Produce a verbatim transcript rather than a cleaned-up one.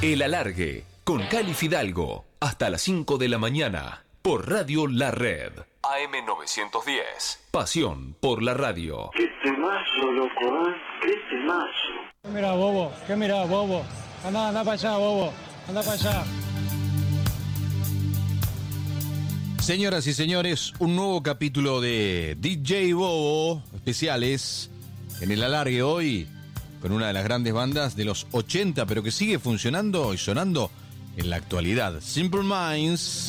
El Alargue, con Cali Fidalgo, hasta las cinco de la mañana, por Radio La Red. A M novecientos diez. Pasión por la radio. Qué temazo, loco, ¿eh? Qué temazo. ¿Qué mirá, bobo? ¿Qué mirá, bobo? Anda, anda para allá, bobo. Anda para allá. Señoras y señores, un nuevo capítulo de D J Bobo especiales en el Alargue hoy con una de las grandes bandas de los ochenta, pero que sigue funcionando y sonando en la actualidad. Simple Minds.